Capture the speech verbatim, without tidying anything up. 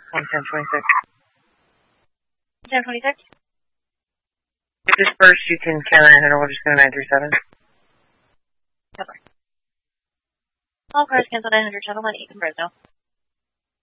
one ten twenty-six. ten twenty-six? If dispersed, you can counter and we'll just go nine three seven. Okay. All cars cancel nine hundred, shuttle one eight in Fresno.